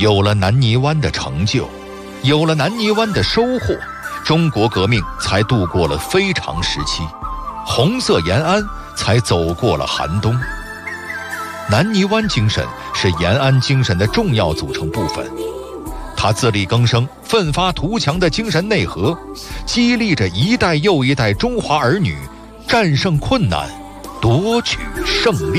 有了南泥湾的成就，有了南泥湾的收获，中国革命才度过了非常时期，红色延安才走过了寒冬。南泥湾精神是延安精神的重要组成部分，它自力更生、奋发图强的精神内核，激励着一代又一代中华儿女战胜困难，夺取胜利。